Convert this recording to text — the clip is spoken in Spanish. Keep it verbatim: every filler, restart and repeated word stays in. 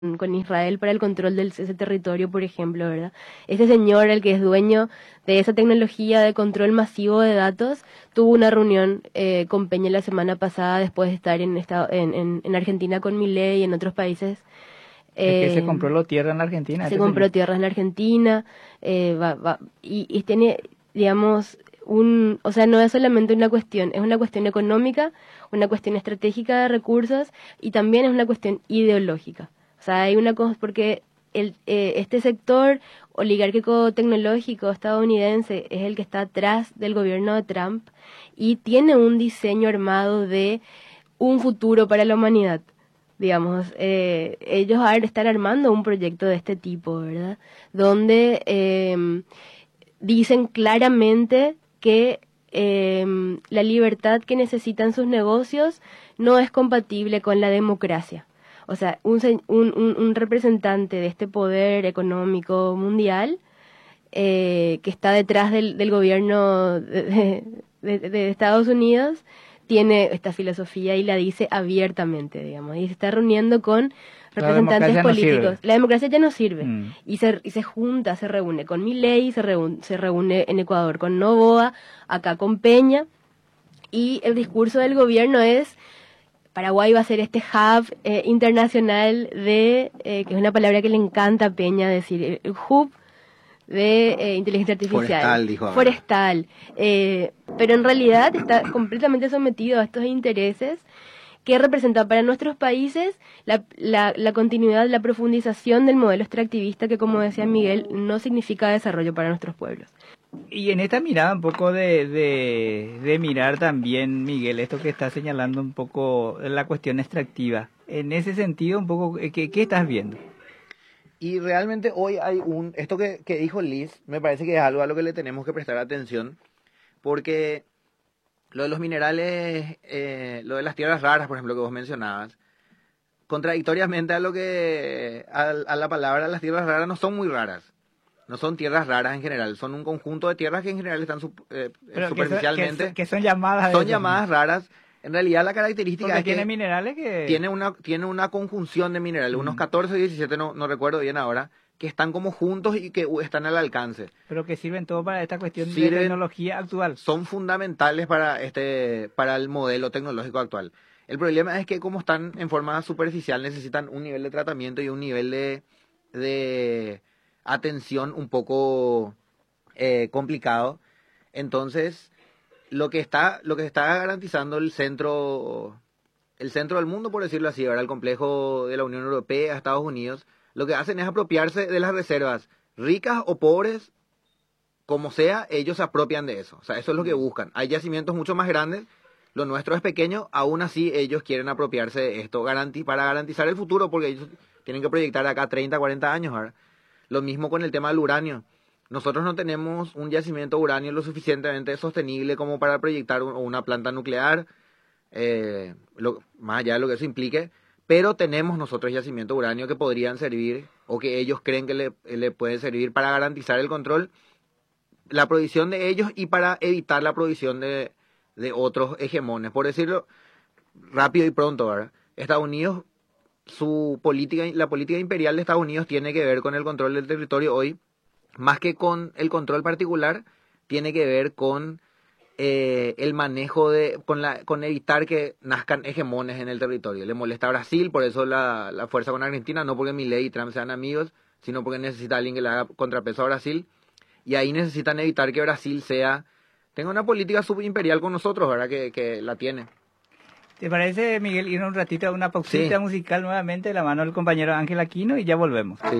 con Israel para el control de ese territorio, por ejemplo, ¿verdad? Ese señor, el que es dueño de esa tecnología de control masivo de datos, tuvo una reunión eh, con Peña la semana pasada después de estar en, estado, en, en, en Argentina con Milei y en otros países. Eh, que se compró la tierra en la Argentina. Se compró señor. tierra en la Argentina eh, va, va, y, y tiene, digamos, un, o sea, no es solamente una cuestión, es una cuestión económica, una cuestión estratégica de recursos y también es una cuestión ideológica. O sea, hay una cosa, porque el, eh, este sector oligárquico tecnológico estadounidense es el que está atrás del gobierno de Trump y tiene un diseño armado de un futuro para la humanidad. Digamos, eh, ellos están armando un proyecto de este tipo, ¿verdad? Donde eh, dicen claramente que eh, la libertad que necesitan sus negocios no es compatible con la democracia. O sea, un, un, un representante de este poder económico mundial eh, que está detrás del, del gobierno de, de, de Estados Unidos tiene esta filosofía y la dice abiertamente, digamos, y se está reuniendo con representantes políticos. No la democracia ya no sirve. Mm. Y, se, y se junta, se reúne con Milei, se reúne, se reúne en Ecuador con Noboa, acá con Peña, y el discurso del gobierno es: Paraguay va a ser este hub eh, internacional de, eh, que es una palabra que le encanta a Peña decir, el hub de eh, inteligencia artificial. Forestal, dijo ahora. Forestal. Eh, pero en realidad está completamente sometido a estos intereses que representan para nuestros países la, la, la continuidad, la profundización del modelo extractivista que, como decía Miguel, no significa desarrollo para nuestros pueblos. Y en esta mirada un poco de, de, de mirar también, Miguel, esto que está señalando un poco la cuestión extractiva. En ese sentido, un poco, ¿qué, qué estás viendo? Y realmente hoy hay un... Esto que, que dijo Liz, me parece que es algo a lo que le tenemos que prestar atención, porque lo de los minerales, eh, lo de las tierras raras, por ejemplo, que vos mencionabas, contradictoriamente a lo que a, a la palabra, las tierras raras no son muy raras. No son tierras raras en general, son un conjunto de tierras que en general están eh, superficialmente... Que son, que son llamadas... Son llamadas raras. En realidad la característica Porque es tiene que minerales que... Tiene una, tiene una conjunción de minerales, mm. unos catorce o diecisiete, no, no recuerdo bien ahora, que están como juntos y que están al alcance. Pero que sirven todo para esta cuestión sirven, de tecnología actual. Son fundamentales para, este, para el modelo tecnológico actual. El problema es que como están en forma superficial necesitan un nivel de tratamiento y un nivel de, de atención un poco eh, complicado. Entonces... Lo que está, lo que está garantizando el centro, el centro del mundo, por decirlo así, ¿verdad? El complejo de la Unión Europea, Estados Unidos, lo que hacen es apropiarse de las reservas, ricas o pobres, como sea, ellos se apropian de eso. O sea, eso es lo que buscan. Hay yacimientos mucho más grandes, lo nuestro es pequeño, aún así ellos quieren apropiarse de esto garanti- para garantizar el futuro, porque ellos tienen que proyectar acá treinta, cuarenta años, ¿verdad? Lo mismo con el tema del uranio. Nosotros no tenemos un yacimiento de uranio lo suficientemente sostenible como para proyectar un, una planta nuclear, eh, lo, más allá de lo que eso implique, pero tenemos nosotros yacimientos de uranio que podrían servir, o que ellos creen que le, le pueden servir para garantizar el control, la provisión de ellos y para evitar la provisión de, de otros hegemones. Por decirlo rápido y pronto, ¿verdad? Estados Unidos, su política, la política imperial de Estados Unidos tiene que ver con el control del territorio hoy, más que con el control particular, tiene que ver con eh, el manejo de, con la, con evitar que nazcan hegemones en el territorio. Le molesta a Brasil, por eso la, la fuerza con Argentina, no porque Milei y Trump sean amigos, sino porque necesita alguien que le haga contrapeso a Brasil. Y ahí necesitan evitar que Brasil sea, tenga una política subimperial con nosotros, ¿verdad? Que, que la tiene. ¿Te parece, Miguel, ir un ratito a una pausita sí. musical nuevamente de la mano del compañero Ángel Aquino y ya volvemos? Sí.